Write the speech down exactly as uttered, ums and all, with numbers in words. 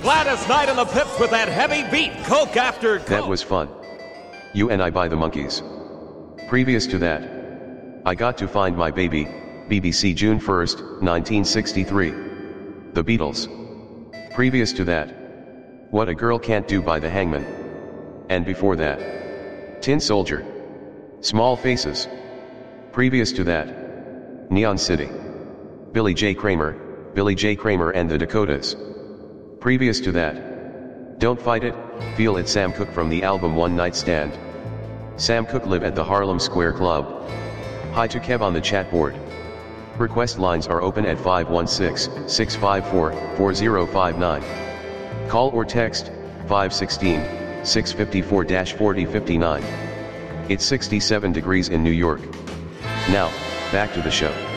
Gladys Knight and the Pips with that heavy beat, Coke after Coke. That was fun. You and I by the Monkees. Previous to that, I Got to Find My Baby, B B C June first, nineteen sixty-three. The Beatles. Previous to that, What a Girl Can't Do by the Hangmen. And before that, Tin Soldier. Small Faces. Previous to that, Neon City. Billy J. Kramer, Billy J. Kramer and the Dakotas. Previous to that, Don't Fight It, Feel It, Sam Cooke from the album One Night Stand. Sam Cooke live at the Harlem Square Club. Hi to Kev on the chat board. Request lines are open at five one six, six five four, four zero five nine. Call or text, five one six, six five four, four zero five nine. It's sixty-seven degrees in New York. Now, back to the show.